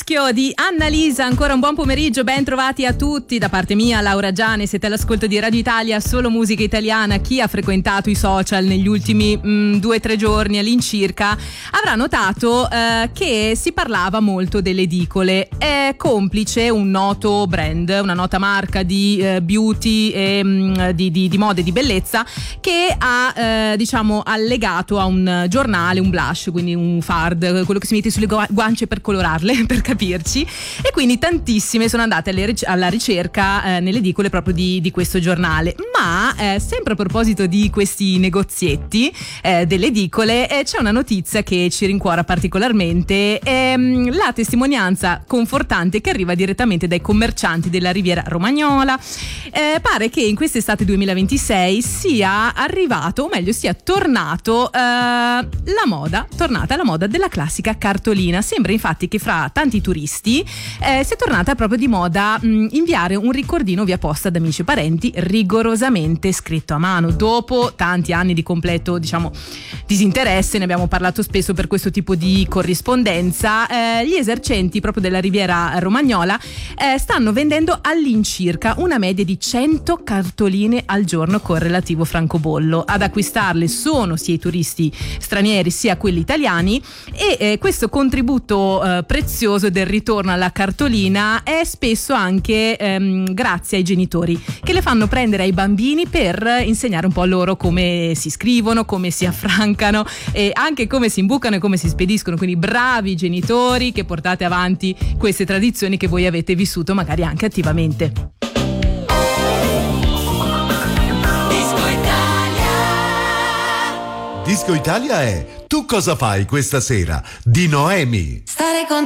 Maschio di Annalisa, ancora un buon pomeriggio, ben trovati a tutti da parte mia, Laura Giani. Siete all'ascolto di Radio Italia, solo musica italiana. Chi ha frequentato i social negli ultimi 2-3 giorni all'incirca avrà notato che si parlava molto delle edicole. È complice un noto brand, una nota marca di beauty e di moda e di bellezza, che ha diciamo allegato a un giornale un blush, quindi un fard, quello che si mette sulle guance per colorarle, per capirci, e quindi tantissime sono andate alla ricerca nelle edicole proprio di questo giornale. Ma sempre a proposito di questi negozietti delle edicole, c'è una notizia che ci rincuora particolarmente, la testimonianza confortante che arriva direttamente dai commercianti della Riviera Romagnola. Pare che in quest'estate 2026 sia arrivato, o meglio sia tornata la moda della classica cartolina. Sembra infatti che fra tanti turisti sia tornata proprio di moda inviare un ricordino via posta ad amici e parenti, rigorosamente scritto a mano. Dopo tanti anni di completo, diciamo, disinteresse, ne abbiamo parlato spesso per questo tipo di corrispondenza, gli esercenti proprio della Riviera Romagnola stanno vendendo all'incirca una media di 100 cartoline al giorno con relativo francobollo. Ad acquistarle sono sia i turisti stranieri sia quelli italiani, e questo contributo prezioso del ritorno alla cartolina è spesso anche grazie ai genitori, che le fanno prendere ai bambini per insegnare un po' loro come si scrivono, come si affrancano e anche come si imbucano e come si spediscono. Quindi bravi genitori che portate avanti queste tradizioni che voi avete vissuto magari anche attivamente. Disco Italia è Tu cosa fai questa sera di Noemi. Stare con